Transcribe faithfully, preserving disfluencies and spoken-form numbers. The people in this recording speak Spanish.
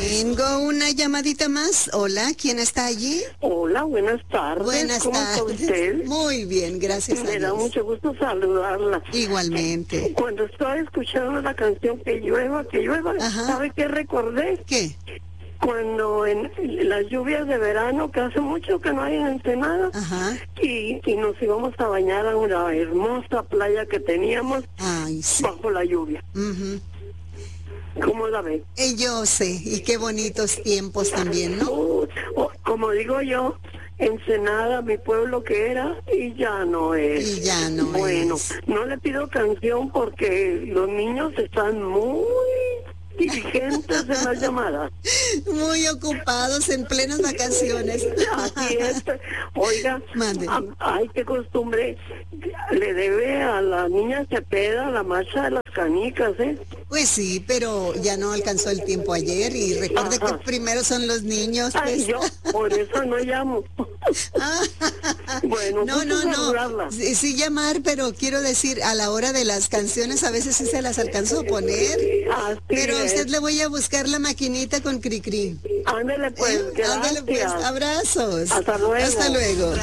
Tengo una llamadita más. Hola, ¿quién está allí? Hola, buenas tardes. Buenas ¿Cómo tardes. está usted? Muy bien, gracias a Me da Dios. mucho gusto saludarla. Igualmente. Cuando estaba escuchando la canción Que llueva, que llueva, Ajá. ¿sabe qué recordé? ¿Qué? Cuando en las lluvias de verano, que hace mucho que no hay en Ensenada, Ajá. y, y nos íbamos a bañar a una hermosa playa que teníamos Ay, sí. bajo la lluvia. Ujú. ¿Cómo la ve? Eh, yo sé, y qué bonitos tiempos también, ¿no? Uh, oh, como digo yo, Ensenada, mi pueblo que era, y ya no es. Y ya no Bueno, es. no le pido canción porque los niños están muy diligentes en las llamadas. Muy ocupados en plenas vacaciones. Así es. Oiga, Mande. a- ay, qué costumbre le debe a la niña Cepeda la marcha de las canicas, ¿eh? Pues sí, pero ya no alcanzó el tiempo ayer y recuerde Ajá. que primero son los niños. Ay, Pues. yo por eso no llamo. Bueno, no, gusto no, no. saludarla. Sí, sí llamar, pero quiero decir, a la hora de las canciones a veces sí se las alcanzó a poner. Así Pero a es. usted le voy a buscar la maquinita con Cricri. Ándele pues, ¿Eh? Ándale pues, gracias. abrazos. Hasta luego. Hasta luego.